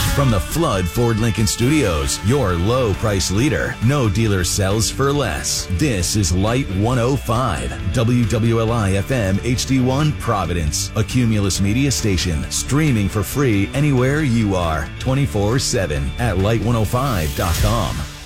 From the Flood Ford Lincoln Studios, your low price leader. No dealer sells for less. This is Light 105, WWLI FM HD1 Providence, a Cumulus media station, streaming for free anywhere you are, 24/7 at light105.com.